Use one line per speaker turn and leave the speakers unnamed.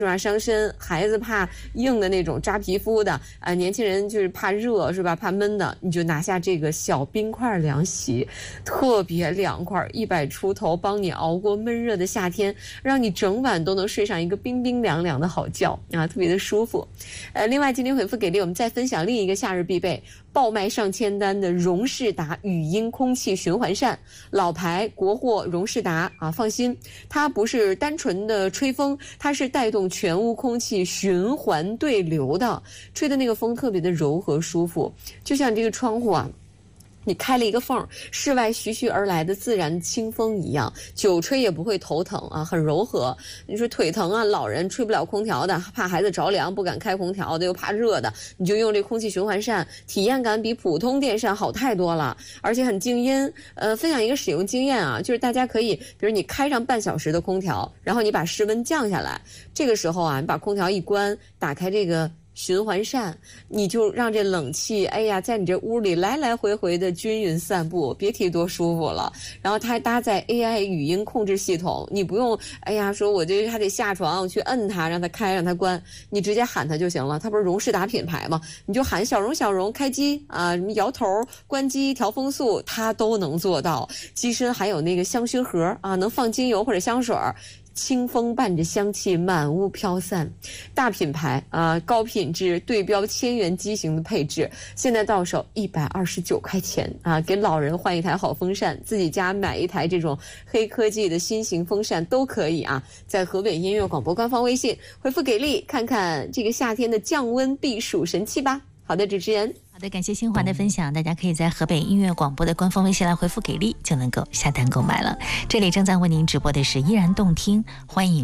是吧？伤身，孩子怕硬的那种扎皮肤的，年轻人就是怕热是吧？怕闷的，你就拿下这个小冰块凉席，特别凉快，100出头，帮你熬过闷热的夏天，让你整晚都能睡上一个冰冰凉凉的好觉啊，特别的舒服。另外今天回复给力，我们再分享另一个夏日必备，爆卖上千单的荣仕达语音空气循环扇，老牌国货荣仕达啊，放心，它不是单纯的吹风，它是带动全屋空气循环对流的，吹的那个风特别的柔和舒服，就像这个窗户啊，你开了一个缝，室外徐徐而来的自然清风一样，久吹也不会头疼啊，很柔和。你说腿疼啊，老人吹不了空调的，怕孩子着凉不敢开空调的，又怕热的，你就用这空气循环扇，体验感比普通电扇好太多了，而且很静音。分享一个使用经验啊，就是大家可以，比如你开上半小时的空调，然后你把室温降下来，这个时候啊，你把空调一关，打开这个循环扇，你就让这冷气，哎呀，在你这屋里来来回回的均匀散步，别提多舒服了。然后它还搭载 AI 语音控制系统，你不用，哎呀，说我这还得下床去摁它，让它开，让它关，你直接喊它就行了。它不是荣仕达品牌吗？你就喊小荣小荣开机啊，什么摇头、关机、调风速，它都能做到。机身还有那个香薰盒啊，能放精油或者香水。清风伴着香气满屋飘散，大品牌啊，高品质对标1000元机型的配置，现在到手129块钱啊！给老人换一台好风扇，自己家买一台这种黑科技的新型风扇都可以啊！在河北音乐广播官方微信回复给力，看看这个夏天的降温避暑神器吧。好的，主持人。
好的，感谢新华的分享，大家可以在河北音乐广播的官方微信来回复给力，就能够下单购买了。这里正在为您直播的是依然动听，欢迎